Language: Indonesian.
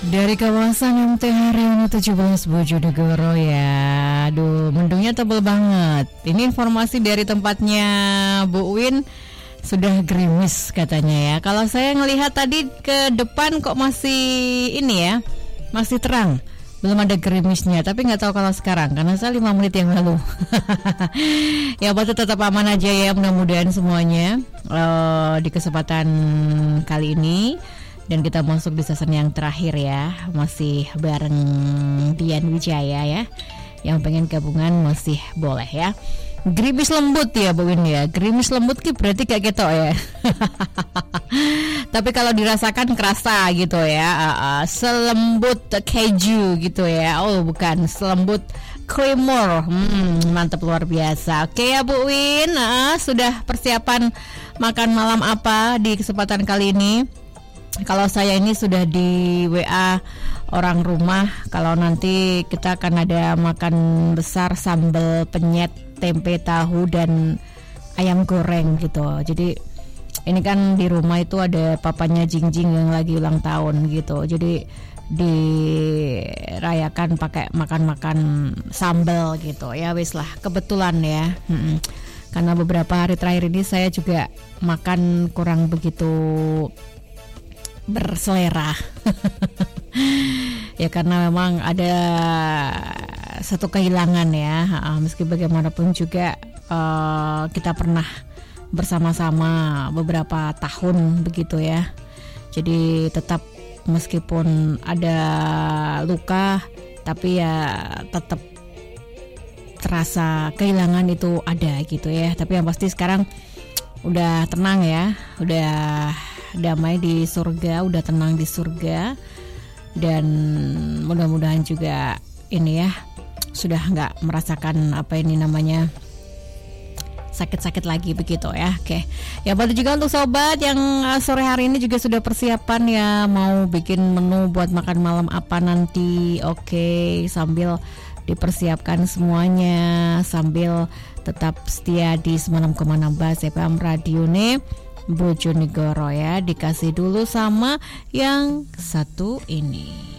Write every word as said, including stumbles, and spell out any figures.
Dari kawasan M T Haryono tujuh belas Bojonegoro ya. Aduh, mendungnya tebel banget. Ini informasi dari tempatnya Bu Win, sudah gerimis katanya ya. Kalau saya ngelihat tadi ke depan kok masih ini ya, masih terang. Belum ada gerimisnya, tapi nggak tahu kalau sekarang karena saya lima menit yang lalu. Ya, buat tetap aman aja ya, mudah-mudahan semuanya uh, di kesempatan kali ini. Dan kita masuk di season yang terakhir ya, masih bareng Dian Wijaya ya. Yang pengen gabungan masih boleh ya. Gerimis lembut ya Bu Win ya. Gerimis lembut ki berarti kayak gitu ya. Tapi kalau dirasakan kerasa gitu ya. uh, uh, Selembut keju gitu ya. Oh bukan, selembut creamer. hmm, Mantap luar biasa. Oke ya Bu Win, uh, sudah persiapan makan malam apa di kesempatan kali ini? Kalau saya ini sudah di W A orang rumah. Kalau nanti kita akan ada makan besar sambal penyet, tempe tahu dan ayam goreng gitu. Jadi ini kan di rumah itu ada papanya Jingjing yang lagi ulang tahun gitu. Jadi dirayakan pakai makan-makan sambal gitu. Ya wis lah, kebetulan ya. Hmm. Karena beberapa hari terakhir ini saya juga makan kurang begitu berselera. Ya karena memang ada satu kehilangan ya. Meski bagaimanapun juga uh, kita pernah bersama-sama beberapa tahun begitu ya. Jadi tetap meskipun ada luka, tapi ya tetap terasa kehilangan itu ada gitu ya. Tapi yang pasti sekarang udah tenang ya, udah damai di surga, udah tenang di surga. Dan mudah-mudahan juga ini ya, sudah nggak merasakan apa ini namanya sakit-sakit lagi begitu ya. Oke, ya buat juga untuk sobat yang sore hari ini juga sudah persiapan ya, mau bikin menu buat makan malam apa nanti. Oke, sambil dipersiapkan semuanya, sambil tetap setia di sembilan puluh enam koma enam F M Radio nih Bojonegoro ya. Dikasih dulu sama yang satu ini.